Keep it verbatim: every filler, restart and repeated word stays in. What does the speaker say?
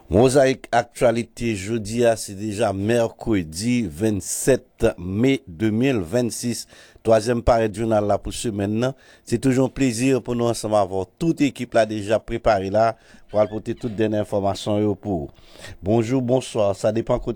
Mosaïque Actualité, jeudi, c'est déjà mercredi vingt-sept mai deux mille vingt-six. Troisième partie du journal là pour ce maintenant. C'est toujours un plaisir pour nous ensemble avoir toute équipe là déjà préparée là pour apporter toutes les informations pour. Bonjour, bonsoir, ça dépend